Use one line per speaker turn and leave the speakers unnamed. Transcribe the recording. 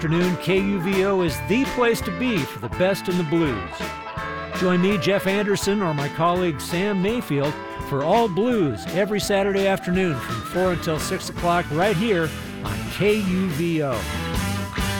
Afternoon, KUVO is the place to be for the best in the blues. Join me, Jeff Anderson, or my colleague Sam Mayfield for All Blues every Saturday afternoon from 4 until 6 o'clock right here on KUVO.